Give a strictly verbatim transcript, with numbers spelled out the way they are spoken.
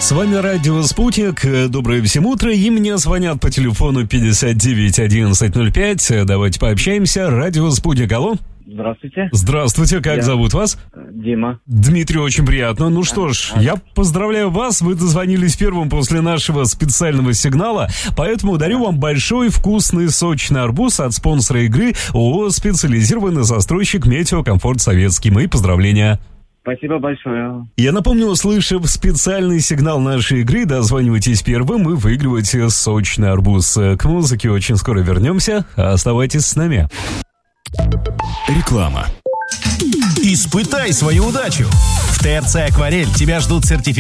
С вами радио «Спутник». Доброе всем утро. И мне звонят по телефону пятьдесят девять одиннадцать ноль пять. Давайте пообщаемся. Радио «Спутник». Алло. Здравствуйте. Здравствуйте. Как Я... зовут вас? Дима. Дмитрий, очень приятно. Ну что ж, а, я поздравляю вас. Вы дозвонились первым после нашего специального сигнала. Поэтому дарю вам большой вкусный сочный арбуз от спонсора игры ООО «Специализированный застройщик Метеокомфорт Советский». Мои поздравления. Спасибо большое. Я напомню, услышав специальный сигнал нашей игры, дозванивайтесь первым и выигрывайте сочный арбуз. К музыке очень скоро вернемся. Оставайтесь с нами. Реклама. Испытай свою удачу. В ТРЦ «Акварель» тебя ждут сертификаты